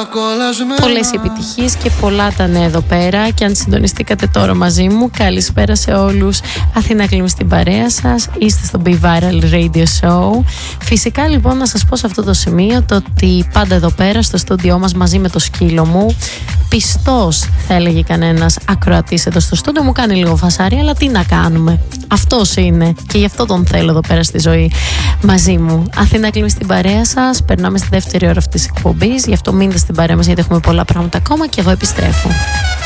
Πολλές επιτυχίες και πολλά τα νέα εδώ πέρα. Και αν συντονιστήκατε τώρα μαζί μου, καλησπέρα σε όλους. Αθήνα Κλίμ στην παρέα σας. Είστε στο Be Viral Radio Show. Φυσικά λοιπόν να σας πω σε αυτό το σημείο το ότι πάντα εδώ πέρα στο στούντιό μας μαζί με το σκύλο μου, πιστός θα έλεγε κανένας ακροατής εδώ στο στούντιο, μου κάνει λίγο φασάρι, αλλά τι να κάνουμε. Αυτός είναι και γι' αυτό τον θέλω εδώ πέρα στη ζωή μαζί μου. Αθήνα Κλίμ στην παρέα σας. Περνάμε στη δεύτερη ώρα αυτής της εκπομπής. Γι' αυτό μείνετε στην παρέα μας γιατί έχουμε πολλά πράγματα ακόμα και εγώ επιστρέφω.